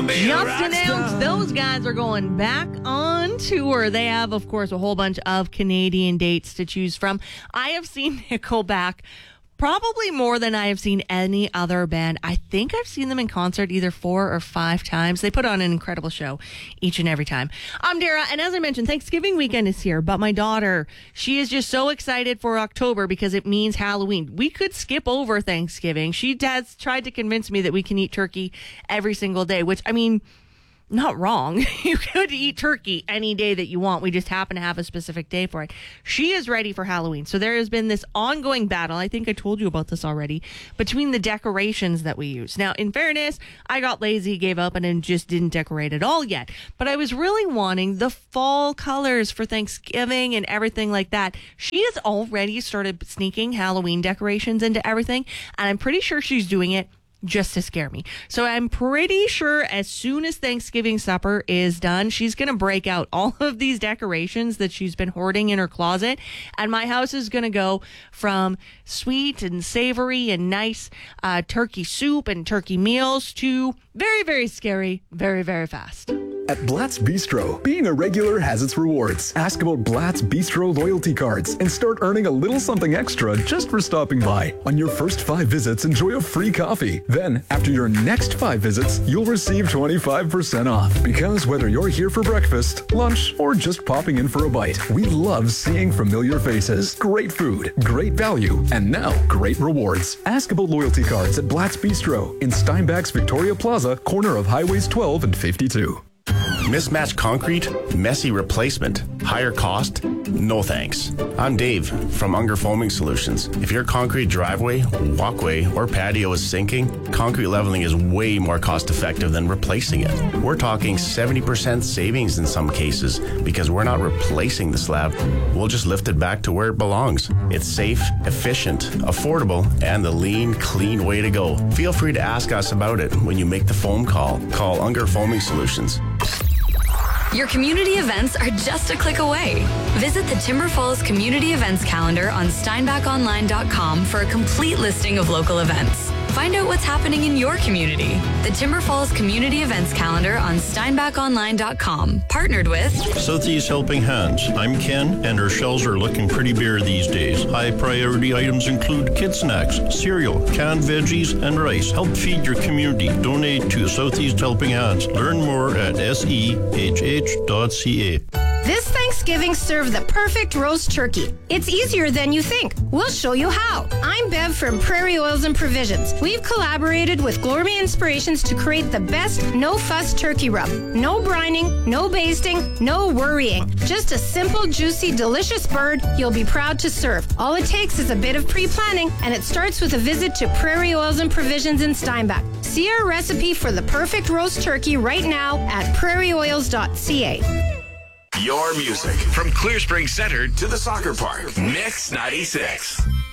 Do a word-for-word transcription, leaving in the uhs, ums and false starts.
Just announced those guys are going back on tour. They have, of course, a whole bunch of Canadian dates to choose from. I have seen Nickelback probably more than I have seen any other band. I think I've seen them in concert either four or five times. They put on an incredible show each and every time. I'm Dara, and as I mentioned, Thanksgiving weekend is here, but my daughter, she is just so excited for October because it means Halloween. We could skip over Thanksgiving. She has tried to convince me that we can eat turkey every single day, which, I mean, not wrong. You could eat turkey any day that you want. We just happen to have a specific day for it. She is ready for Halloween. So there has been this ongoing battle. I think I told you about this already, between the decorations that we use. Now, in fairness, I got lazy, gave up, and then just didn't decorate at all yet. But I was really wanting the fall colors for Thanksgiving and everything like that. She has already started sneaking Halloween decorations into everything, and I'm pretty sure she's doing it just to scare me. So I'm pretty sure as soon as Thanksgiving supper is done, she's going to break out all of these decorations that she's been hoarding in her closet. And my house is going to go from sweet and savory and nice uh, turkey soup and turkey meals to very, very scary, very, very fast. At Blatt's Bistro, being a regular has its rewards. Ask about Blatt's Bistro loyalty cards and start earning a little something extra just for stopping by. On your first five visits, enjoy a free coffee. Then, after your next five visits, you'll receive twenty-five percent off. Because whether you're here for breakfast, lunch, or just popping in for a bite, we love seeing familiar faces, great food, great value, and now great rewards. Ask about loyalty cards at Blatt's Bistro in Steinbach's Victoria Plaza, corner of Highways twelve and fifty-two. Mismatched concrete, messy replacement, higher cost? No thanks. I'm Dave from Unger Foaming Solutions. If your concrete driveway, walkway, or patio is sinking, concrete leveling is way more cost effective than replacing it. We're talking seventy percent savings in some cases because we're not replacing the slab. We'll just lift it back to where it belongs. It's safe, efficient, affordable, and the lean, clean way to go. Feel free to ask us about it when you make the phone call. Call Unger Foaming Solutions. Your community events are just a click away. Visit the Timber Falls Community Events Calendar on steinbach online dot com for a complete listing of local events. Find out what's happening in your community. The Timber Falls Community Events Calendar on steinbach online dot com. Partnered with Southeast Helping Hands. I'm Ken, and our shelves are looking pretty bare these days. High priority items include kid snacks, cereal, canned veggies, and rice. Help feed your community. Donate to Southeast Helping Hands. Learn more at S E H H dot C A. This Thanksgiving, serve the perfect roast turkey. It's easier than you think. We'll show you how. I'm Bev from Prairie Oils and Provisions. We've collaborated with Gourmet Inspirations to create the best no-fuss turkey rub. No brining, no basting, no worrying. Just a simple, juicy, delicious bird you'll be proud to serve. All it takes is a bit of pre-planning, and it starts with a visit to Prairie Oils and Provisions in Steinbach. See our recipe for the perfect roast turkey right now at prairie oils dot c a. Your music from Clear Spring Center to the soccer park. Mix ninety-six.